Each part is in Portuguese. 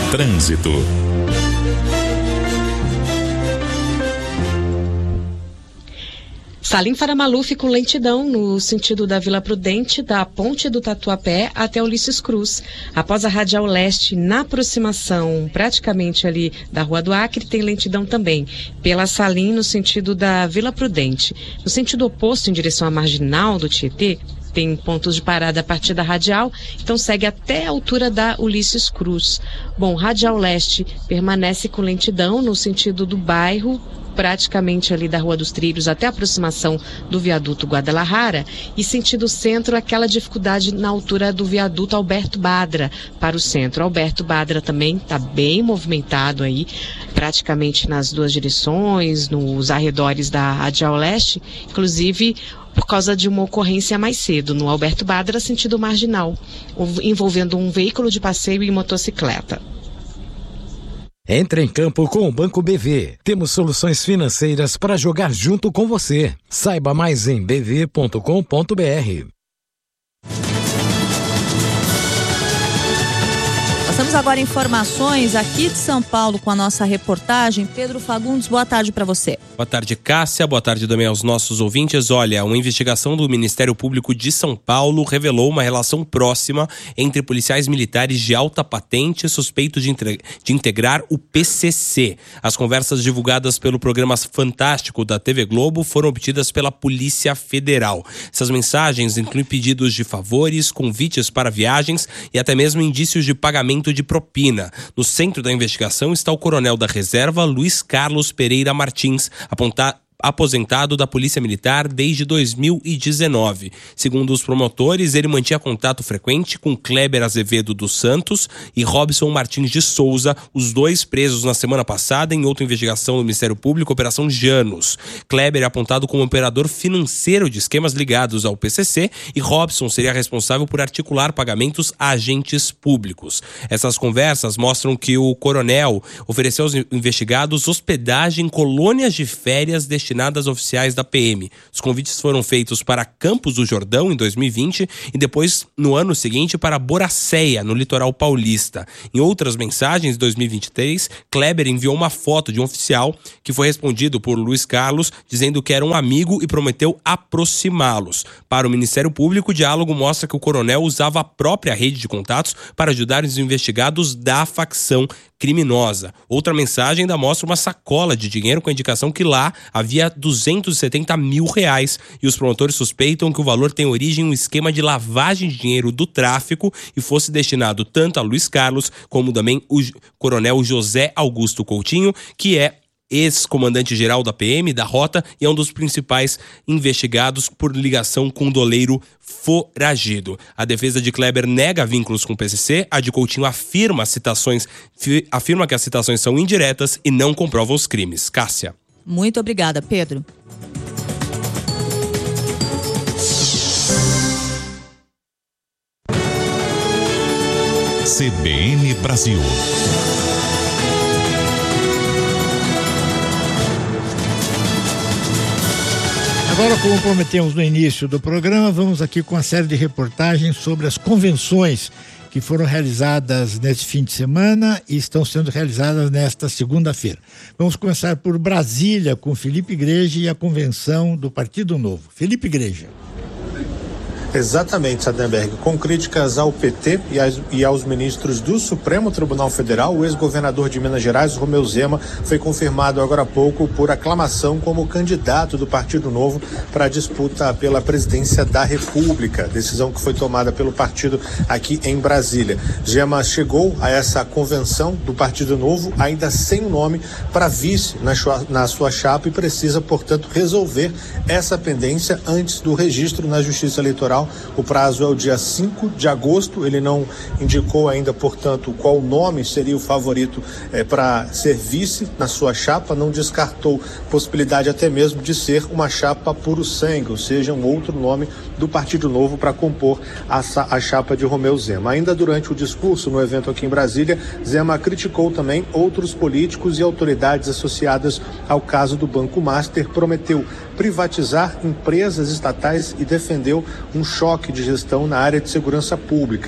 Trânsito. Salim Faramaluf com lentidão no sentido da Vila Prudente, da Ponte do Tatuapé até Ulisses Cruz. Após a Radial Leste, na aproximação praticamente ali da Rua do Acre, tem lentidão também. Pela Salim, no sentido da Vila Prudente. No sentido oposto, em direção à Marginal do Tietê, tem pontos de parada a partir da Radial, então segue até a altura da Ulisses Cruz. Bom, Radial Leste permanece com lentidão no sentido do bairro, praticamente ali da Rua dos Trilhos até a aproximação do viaduto Guadalajara, e sentido centro, aquela dificuldade na altura do viaduto Alberto Badra para o centro. Alberto Badra também está bem movimentado aí, praticamente nas duas direções, nos arredores da Radial Leste, inclusive por causa de uma ocorrência mais cedo, no Alberto Badra, sentido marginal, envolvendo um veículo de passeio e motocicleta. Entre em campo com o Banco BV. Temos soluções financeiras para jogar junto com você. Saiba mais em bv.com.br. Passamos agora informações aqui de São Paulo com a nossa reportagem. Pedro Fagundes, boa tarde para você. Boa tarde, Cássia. Boa tarde também aos nossos ouvintes. Olha, uma investigação do Ministério Público de São Paulo revelou uma relação próxima entre policiais militares de alta patente suspeitos de integrar o PCC. As conversas divulgadas pelo programa Fantástico da TV Globo foram obtidas pela Polícia Federal. Essas mensagens incluem pedidos de favores, convites para viagens e até mesmo indícios de pagamento de propina. No centro da investigação está o coronel da reserva, Luiz Carlos Pereira Martins, aposentado da Polícia Militar desde 2019. Segundo os promotores, ele mantinha contato frequente com Kleber Azevedo dos Santos e Robson Martins de Souza, os dois presos na semana passada em outra investigação do Ministério Público, Operação Janos. Kleber é apontado como operador financeiro de esquemas ligados ao PCC e Robson seria responsável por articular pagamentos a agentes públicos. Essas conversas mostram que o coronel ofereceu aos investigados hospedagem em colônias de férias destinadas a oficiais da PM. Os convites foram feitos para Campos do Jordão em 2020 e depois, no ano seguinte, para Boracéia, no litoral paulista. Em outras mensagens, em 2023, Kleber enviou uma foto de um oficial que foi respondido por Luiz Carlos, dizendo que era um amigo e prometeu aproximá-los. Para o Ministério Público, o diálogo mostra que o coronel usava a própria rede de contatos para ajudar os investigados da facção criminosa. Outra mensagem ainda mostra uma sacola de dinheiro com a indicação que lá havia R$270 mil e os promotores suspeitam que o valor tem origem em um esquema de lavagem de dinheiro do tráfico e fosse destinado tanto a Luiz Carlos como também o coronel José Augusto Coutinho, que é ex-comandante-geral da PM, da Rota, e é um dos principais investigados por ligação com o doleiro foragido. A defesa de Kleber nega vínculos com o PCC, a de Coutinho afirma que as citações são indiretas e não comprovam os crimes. Cássia. Muito obrigada, Pedro. CBN Brasil. Agora, como prometemos no início do programa, vamos aqui com uma série de reportagens sobre as convenções que foram realizadas neste fim de semana e estão sendo realizadas nesta segunda-feira. Vamos começar por Brasília, com Felipe Igreja e a convenção do Partido Novo. Felipe Igreja. Exatamente, Sadenberg. Com críticas ao PT e aos ministros do Supremo Tribunal Federal, o ex-governador de Minas Gerais, Romeu Zema, foi confirmado agora há pouco por aclamação como candidato do Partido Novo para a disputa pela presidência da República. Decisão que foi tomada pelo partido aqui em Brasília. Zema chegou a essa convenção do Partido Novo ainda sem nome para vice na sua chapa e precisa, portanto, resolver essa pendência antes do registro na Justiça Eleitoral. O prazo é o dia 5 de agosto, ele não indicou ainda, portanto, qual nome seria o favorito para ser vice na sua chapa, não descartou possibilidade até mesmo de ser uma chapa puro sangue, ou seja, um outro nome do Partido Novo para compor a chapa de Romeu Zema. Ainda durante o discurso no evento aqui em Brasília, Zema criticou também outros políticos e autoridades associadas ao caso do Banco Master, prometeu privatizar empresas estatais e defendeu um choque de gestão na área de segurança pública.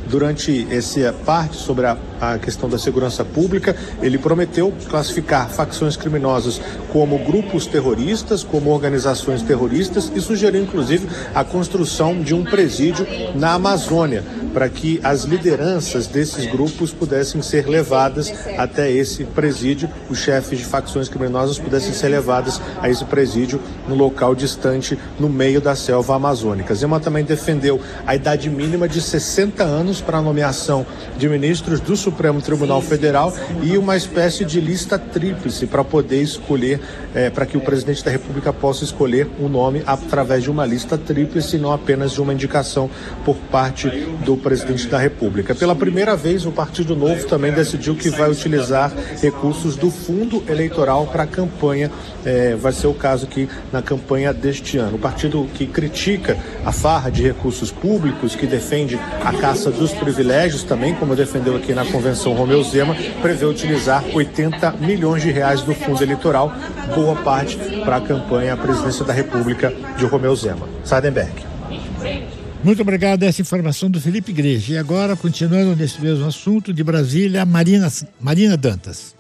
Durante essa parte sobre a questão da segurança pública, ele prometeu classificar facções criminosas como grupos terroristas, como organizações terroristas e sugeriu, inclusive, a construção de um presídio na Amazônia, para que as lideranças desses grupos pudessem ser levadas até esse presídio, os chefes de facções criminosas pudessem ser levadas a esse presídio no local distante, no meio da selva amazônica. Zema também defendeu a idade mínima de 60 anos para a nomeação de ministros do Supremo Tribunal Federal e uma espécie de lista tríplice para poder escolher, para que o presidente da República possa escolher um nome através de uma lista tríplice e não apenas de uma indicação por parte do presidente da República. Pela primeira vez, o Partido Novo também decidiu que vai utilizar recursos do fundo eleitoral para a campanha. Vai ser o caso aqui na campanha deste ano. O partido que critica a farra de recursos públicos, que defende a caça dos privilégios também, como defendeu aqui na convenção Romeu Zema, prevê utilizar 80 milhões de reais do fundo eleitoral, boa parte para a campanha à presidência da República de Romeu Zema. Sardenberg. Muito obrigado, essa informação do Felipe Igreja. E agora, continuando nesse mesmo assunto, de Brasília, Marina Dantas.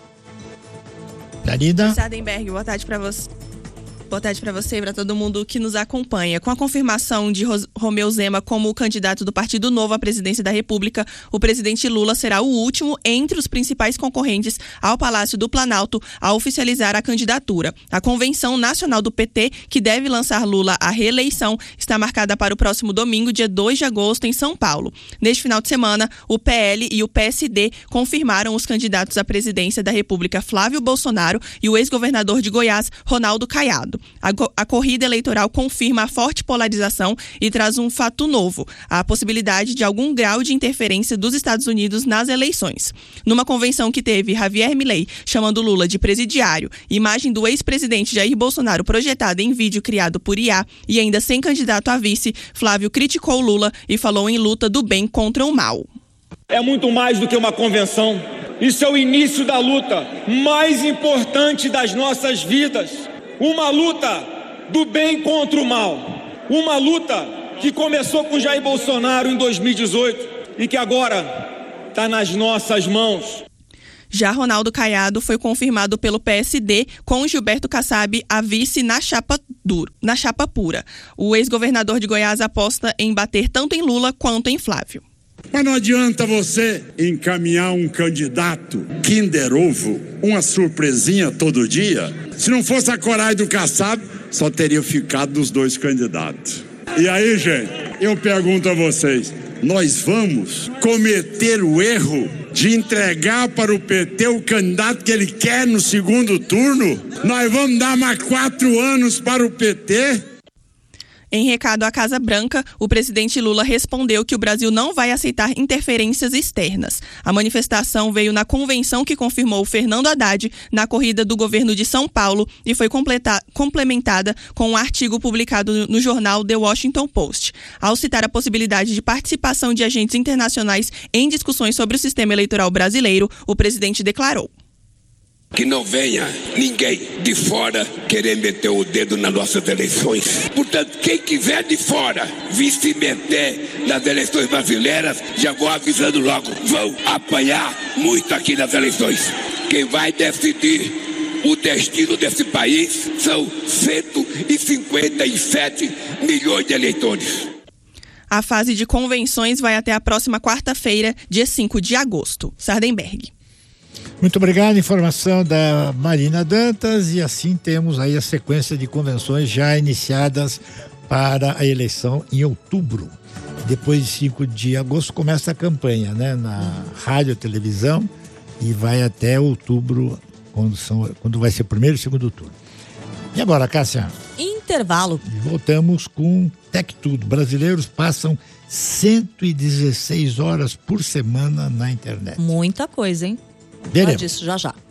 Marina. Sardenberg, boa tarde para você. Boa tarde para você e para todo mundo que nos acompanha. Com a confirmação de Romeu Zema como o candidato do Partido Novo à presidência da República, o presidente Lula será o último entre os principais concorrentes ao Palácio do Planalto a oficializar a candidatura. A Convenção Nacional do PT, que deve lançar Lula à reeleição, está marcada para o próximo domingo, dia 2 de agosto, em São Paulo. Neste final de semana, o PL e o PSD confirmaram os candidatos à presidência da República Flávio Bolsonaro e o ex-governador de Goiás, Ronaldo Caiado. A corrida eleitoral confirma a forte polarização e traz um fato novo, a possibilidade de algum grau de interferência dos Estados Unidos nas eleições. Numa convenção que teve Javier Milei chamando Lula de presidiário, imagem do ex-presidente Jair Bolsonaro projetada em vídeo criado por IA e ainda sem candidato a vice, Flávio criticou Lula e falou em luta do bem contra o mal. É muito mais do que uma convenção. Isso é o início da luta mais importante das nossas vidas. Uma luta do bem contra o mal. Uma luta que começou com Jair Bolsonaro em 2018 e que agora está nas nossas mãos. Já Ronaldo Caiado foi confirmado pelo PSD com Gilberto Kassab a vice na chapa pura. O ex-governador de Goiás aposta em bater tanto em Lula quanto em Flávio. Mas não adianta você encaminhar um candidato Kinder Ovo, uma surpresinha todo dia. Se não fosse a coragem do Kassab, só teria ficado dos dois candidatos. E aí, gente, eu pergunto a vocês, nós vamos cometer o erro de entregar para o PT o candidato que ele quer no segundo turno? Nós vamos dar mais 4 anos para o PT? Em recado à Casa Branca, o presidente Lula respondeu que o Brasil não vai aceitar interferências externas. A manifestação veio na convenção que confirmou Fernando Haddad na corrida do governo de São Paulo e foi complementada com um artigo publicado no jornal The Washington Post. Ao citar a possibilidade de participação de agentes internacionais em discussões sobre o sistema eleitoral brasileiro, o presidente declarou: que não venha ninguém de fora querer meter o dedo nas nossas eleições. Portanto, quem quiser de fora vir se meter nas eleições brasileiras, já vou avisando logo, vão apanhar muito aqui nas eleições. Quem vai decidir o destino desse país são 157 milhões de eleitores. A fase de convenções vai até a próxima quarta-feira, dia 5 de agosto. Sardenberg. Muito obrigado, informação da Marina Dantas, e assim temos aí a sequência de convenções já iniciadas para a eleição em outubro. Depois de 5 de agosto começa a campanha, né, na rádio e televisão, e vai até outubro, quando vai ser o primeiro e segundo turno. E agora, Cássia? Intervalo. Voltamos com Tec Tudo. Brasileiros passam 116 horas por semana na internet. Muita coisa, hein? Veremos. Disso já já.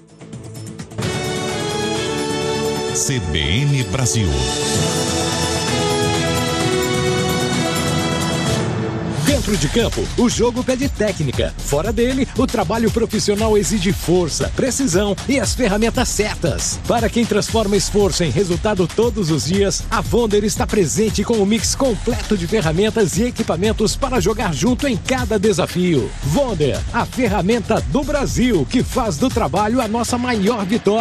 CBN Brasil. Dentro de campo, o jogo pede técnica. Fora dele, o trabalho profissional exige força, precisão e as ferramentas certas. Para quem transforma esforço em resultado todos os dias, a Wonder está presente com um mix completo de ferramentas e equipamentos para jogar junto em cada desafio. Wonder, a ferramenta do Brasil que faz do trabalho a nossa maior vitória.